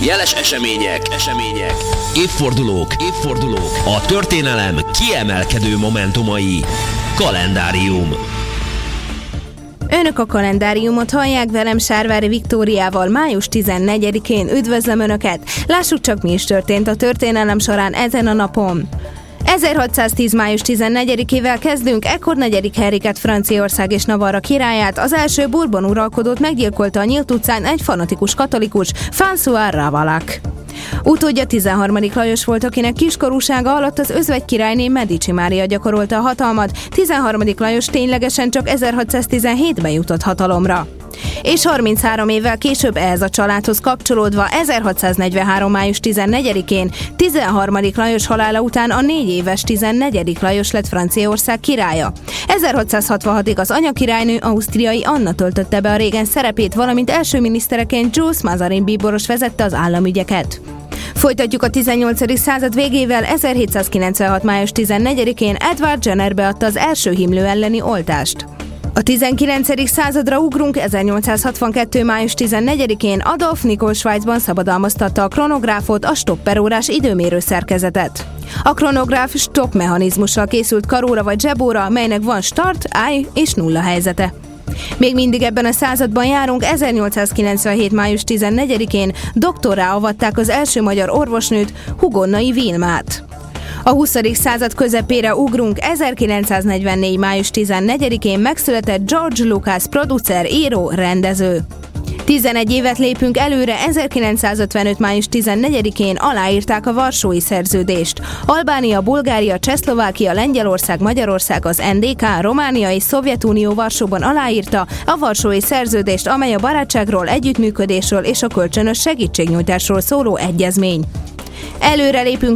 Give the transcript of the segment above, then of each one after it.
jeles események, évfordulók, a történelem kiemelkedő momentumai. Kalendárium. Önök a kalendáriumot hallják, velem Sárvári Viktóriával május 14-én. Üdvözlöm Önöket! Lássuk csak, mi is történt a történelem során ezen a napon. 1610. május 14-ével kezdünk. Ekkor 4. Henriket, Franciaország és Navarra királyát, az első Bourbon uralkodót meggyilkolta a nyílt utcán egy fanatikus katolikus, François Ravaillac. Utódja 13. Lajos volt, akinek kiskorúsága alatt az özvegy királyné Medici Mária gyakorolta a hatalmat. 13. Lajos ténylegesen csak 1617-ben jutott hatalomra. És 33 évvel később ehhez a családhoz kapcsolódva 1643. május 14-én 13. Lajos halála után a 4 éves 14. Lajos lett Franciaország királya. 1666-ig az anyakirálynő, ausztriai Anna töltötte be a régen szerepét, valamint első minisztereként Jules Mazarin bíboros vezette az államügyeket. Folytatjuk a 18. század végével. 1796. május 14-én Edward Jenner beadta az első himlő elleni oltást. A 19. századra ugrunk. 1862. május 14-én Adolf Nikol Svájcban szabadalmaztatta a kronográfot, a stopperórás időmérő szerkezetet. A kronográf stopp mechanizmussal készült karóra vagy zsebóra, melynek van start, állj és nulla helyzete. Még mindig ebben a században járunk. 1897. május 14-én doktorrá avatták az első magyar orvosnőt, Hugonnai Vilmát. A 20. század közepére ugrunk. 1944. május 14-én megszületett George Lucas, producer, író, rendező. 11 évet lépünk előre. 1955. május 14-én aláírták a Varsói Szerződést. Albánia, Bulgária, Csehszlovákia, Lengyelország, Magyarország, az NDK, Románia és Szovjetunió Varsóban aláírta a Varsói Szerződést, amely a barátságról, együttműködésről és a kölcsönös segítségnyújtásról szóló egyezmény. Előre lépünk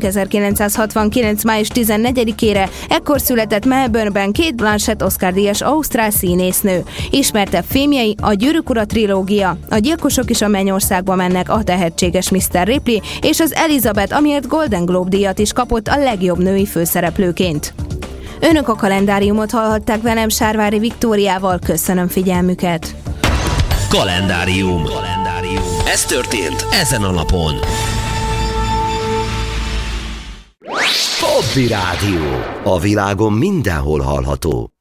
1969. május 14-ére, ekkor született Melbourneben Cate Blanchett Oscar-díjas ausztrál színésznő. Ismertebb filmjei a Gyűrűk ura trilógia, a Gyilkosok is a Mennyországba mennek, a tehetséges Mr. Ripley és az Elizabeth, amiért Golden Globe-díjat is kapott a legjobb női főszereplőként. Önök a kalendáriumot hallhatták, velem Sárvári Viktóriával. Köszönöm figyelmüket! Kalendárium. Ez történt ezen a napon. Hobby Rádió. A világon mindenhol hallható.